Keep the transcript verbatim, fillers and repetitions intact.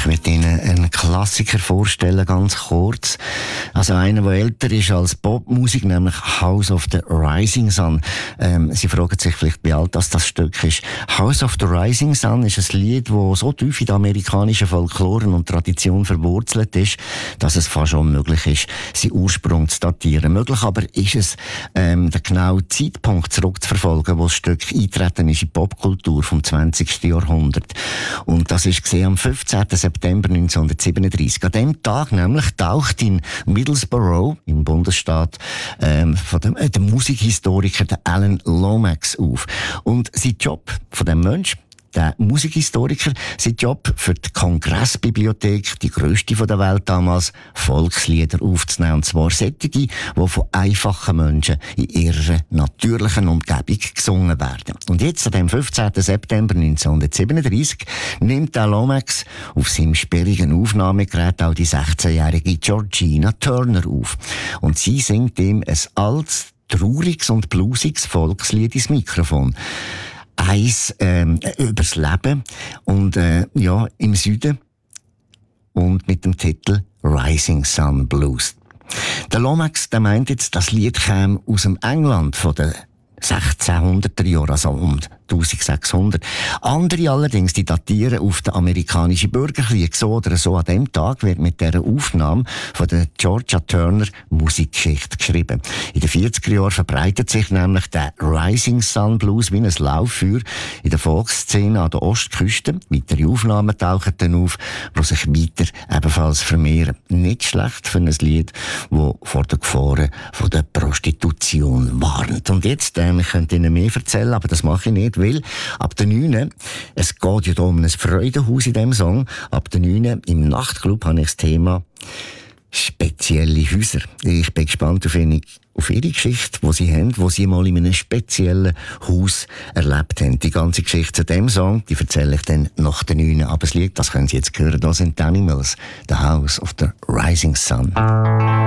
Ich möchte Ihnen einen Klassiker vorstellen, ganz kurz. Also einer, der älter ist als Popmusik, nämlich House of the Rising Sun. Ähm, Sie fragen sich vielleicht, wie alt das, das Stück ist. House of the Rising Sun ist ein Lied, das so tief in der amerikanischen Folklore und Tradition verwurzelt ist, dass es fast unmöglich ist, seinen Ursprung zu datieren. Möglich aber ist es, ähm, den genauen Zeitpunkt zurückzuverfolgen, wo das Stück eintreten ist in die Popkultur vom zwanzigsten Jahrhundert. Und das ist gesehen am fünfzehnten September neunzehnhundertsiebenunddreißig. An dem Tag nämlich taucht in Middlesbrough, im Bundesstaat, ähm, von dem, äh, der Musikhistoriker der Alan Lomax auf. Und sein Job von dem Mensch, der Musikhistoriker, sein Job für die Kongressbibliothek, die grösste der Welt damals, Volkslieder aufzunehmen. Und zwar solche, die von einfachen Menschen in ihrer natürlichen Umgebung gesungen werden. Und jetzt, an dem fünfzehnten September neunzehnhundertsiebenunddreißig, nimmt der Lomax auf seinem sperrigen Aufnahmegerät auch die sechzehnjährige Georgina Turner auf. Und sie singt ihm ein altes, trauriges und bluesiges Volkslied ins Mikrofon. Eins ähm, übers Leben und äh, ja, im Süden und mit dem Titel Rising Sun Blues. Der Lomax, der meint jetzt, das Lied käme aus dem England von den sechzehnhunderter Jahren, also um eintausendsechshundert. Andere allerdings, die datieren auf den amerikanischen Bürgerkrieg. So oder so an dem Tag wird mit dieser Aufnahme von der Georgia Turner Musikgeschichte geschrieben. In den vierziger Jahren verbreitet sich nämlich der Rising Sun Blues wie ein Lauffeuer in der Volksszene an der Ostküste. Weitere Aufnahmen tauchen dann auf, die sich weiter ebenfalls vermehren. Nicht schlecht für ein Lied, das vor den Gefahren von der Prostitution warnt. Und jetzt, äh, ich könnte Ihnen mehr erzählen, aber das mache ich nicht, weil ab der neun, es geht ja hier um ein Freudenhaus in diesem Song, ab der neun im Nachtclub habe ich das Thema spezielle Häuser. Ich bin gespannt auf Ihre, auf Ihre Geschichte, die Sie haben, die Sie mal in einem speziellen Haus erlebt haben. Die ganze Geschichte zu diesem Song, die erzähle ich dann nach der neun. Aber das Lied, das können Sie jetzt hören, da sind die Animals, The House of the Rising Sun.